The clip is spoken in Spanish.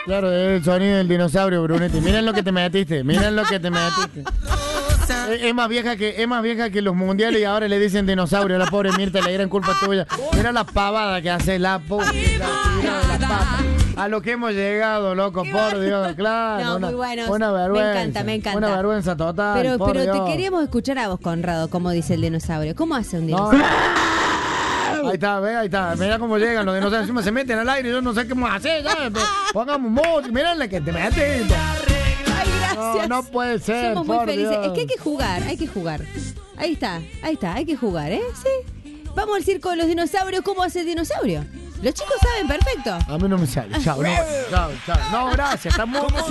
Claro, es el sonido del dinosaurio, Brunetti. Miren lo que te metiste, miren lo que te metiste. Es más vieja que los mundiales y ahora le dicen dinosaurio. La pobre Mirta Legrand, culpa tuya. Mira la pavada que hace la puta, la pata. A lo que hemos llegado, loco, por Dios, claro. No, muy bueno. Una vergüenza. Me encanta. Una vergüenza total. Pero Dios. te queríamos escuchar a vos, Conrado, como dice el dinosaurio. ¿Cómo hace un dinosaurio? No. Ahí está, ve, ahí está. Mira cómo llegan los dinosaurios. Encima se meten al aire. Yo no sé qué más hacer. Pongamos música. Mírale que te metes. Ay, gracias. No puede ser. Somos muy felices. Dios. Es que hay que jugar. Ahí está, hay que jugar, ¿eh? Sí. Vamos al circo de los dinosaurios. ¿Cómo hace el dinosaurio? Los chicos saben perfecto. A mí no me sale. Chao, no. Chao. No, gracias. Está muy